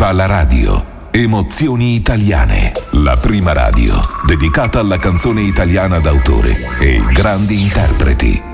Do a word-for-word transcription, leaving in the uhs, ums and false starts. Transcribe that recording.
Fa la radio. Emozioni italiane. La prima radio dedicata alla canzone italiana d'autore e grandi interpreti.